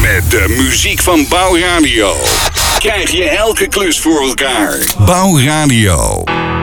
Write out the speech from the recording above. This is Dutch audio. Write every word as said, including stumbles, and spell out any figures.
Met de muziek van Bouwradio krijg je elke klus voor elkaar. Bouwradio.